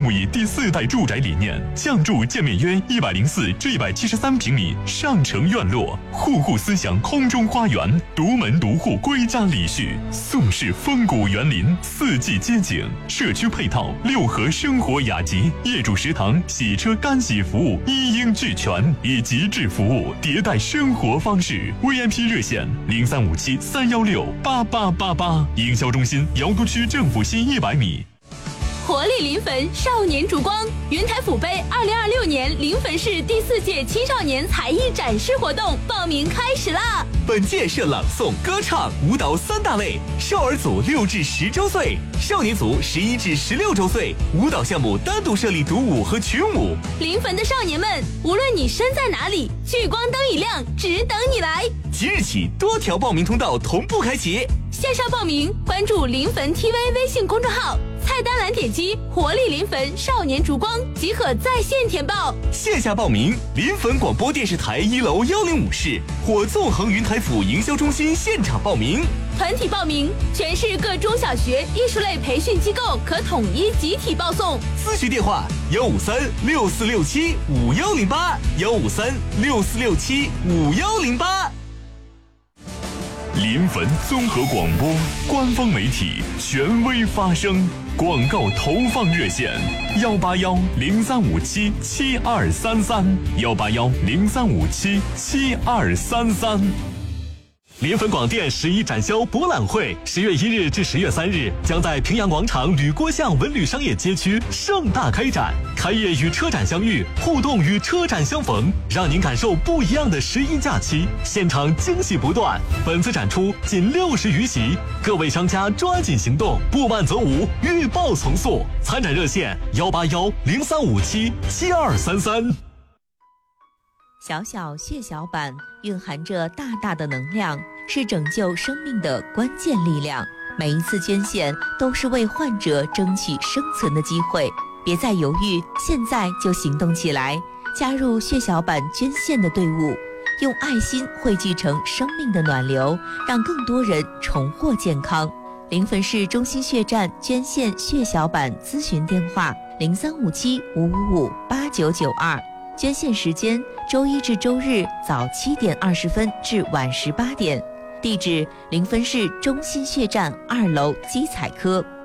目以第4代住宅理念，降筑建面约104至173平米上承院落，户户思想空中花园，独门独户归家礼序，宋式风骨园林，4季街景，社区配套6合生活雅集，业主食堂、洗车干洗服务一应俱全，以极致服务迭代生活方式。VIP 热线0357-316-8888，营销中心瑶都区政府西100米。 活力临汾少年烛光云台府杯2026年临汾市第4届青少年才艺展示活动报名开始啦！ 本届设朗诵、歌唱、舞蹈3大类，少儿组6至10周岁，少年组11至16周岁，舞蹈项目单独设立独舞和群舞。 临汾的少年们，无论你身在哪里，聚光灯一亮，只等你来。 即日起，多条报名通道同步开启。 线上报名，关注临汾 TV 微信公众号，菜单栏点击活力临汾少年烛光即可在线填报。 线下报名，临汾广播电视台1楼105室或纵横云台府营销中心现场报名。 团体报名，全市各中小学艺术类培训机构可统一集体报送。 咨询电话153-6467-5108，153-6467-5108。 临汾综合广播官方媒体，权威发声。广告投放热线：181-0357-7233，181-0357-7233。 临汾广电11展销博览会10月1日至10月3日将在平阳广场吕郭巷文旅商业街区盛大开展，开业与车展相遇，互动与车展相逢，让您感受不一样的11假期，现场惊喜不断。本次展出仅60余席，各位商家抓紧行动，不慢则无，预报从速。参展热线181-0357-7233。 小小血小板蕴含着大大的能量，是拯救生命的关键力量。每一次捐献都是为患者争取生存的机会，别再犹豫，现在就行动起来，加入血小板捐献的队伍，用爱心汇聚成生命的暖流，让更多人重获健康。临汾市中心血站捐献血小板咨询电话：0357-555-8992。捐献时间：周一至周日早7点20分至晚18点。地址：临汾市中心血站2楼基彩科。